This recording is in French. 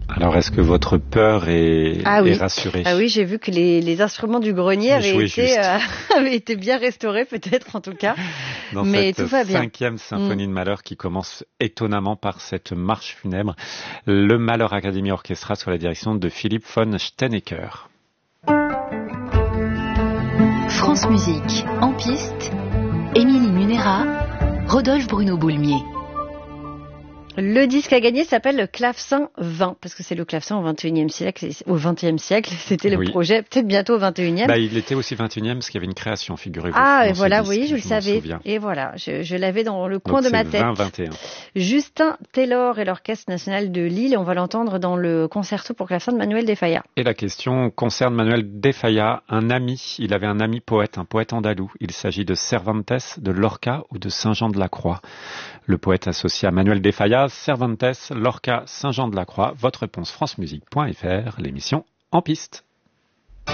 Alors, est-ce que votre peur est rassurée? Ah oui, j'ai vu que les instruments du grenier avaient été bien restaurés, peut-être en tout cas. Mais tout va bien. Dans cette 5e symphonie de Mahler qui commence étonnamment par cette marche funèbre, le Mahler Academy Orchestra sous la direction de Philippe von Steinecker. France Musique, en piste, Émilie Munera, Rodolphe Bruno-Boulmier. Le disque à gagner s'appelle le Clavecin 20, parce que c'est le clavecin au XXIe siècle. Au XXe siècle, c'était le projet, peut-être bientôt au XXIe. Il était aussi XXIe parce qu'il y avait une création, figurez-vous. Ah, et voilà, oui, je le savais. Et voilà, je l'avais dans le coin de ma tête. 20-21. Justin Taylor et l'Orchestre National de Lille, on va l'entendre dans le concerto pour clavecin de Manuel de Falla. Et la question concerne Manuel de Falla, il avait un ami poète, un poète andalou. Il s'agit de Cervantes, de Lorca ou de Saint-Jean-de-la-Croix. Le poète associé à Manuel de Falla, Cervantes, Lorca, Saint-Jean-de-la-Croix. Votre réponse francemusique.fr, l'émission En Piste.